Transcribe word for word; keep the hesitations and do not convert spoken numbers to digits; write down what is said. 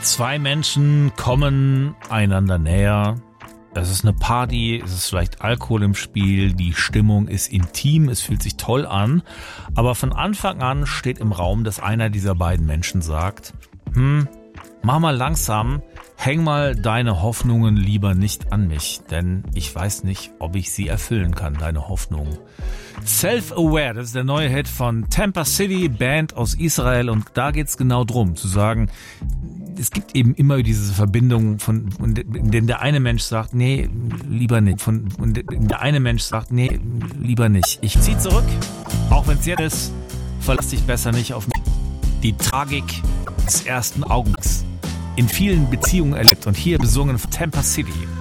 Zwei Menschen kommen einander näher. Es ist eine Party, es ist vielleicht Alkohol im Spiel, die Stimmung ist intim, es fühlt sich toll an. Aber von Anfang an steht im Raum, dass einer dieser beiden Menschen sagt, hm, mach mal langsam, häng mal deine Hoffnungen lieber nicht an mich, denn ich weiß nicht, ob ich sie erfüllen kann, deine Hoffnungen. Self-Aware, das ist der neue Hit von Tampa City, Band aus Israel, und da geht's genau drum, zu sagen, es gibt eben immer diese Verbindung, von, in der der eine Mensch sagt, nee, lieber nicht. Von, in der der eine Mensch sagt, nee, lieber nicht. Ich zieh zurück, auch wenn es jetzt ist, verlass dich besser nicht auf mich. Die Tragik des ersten Augenblicks in vielen Beziehungen erlebt und hier besungen von Tampa City.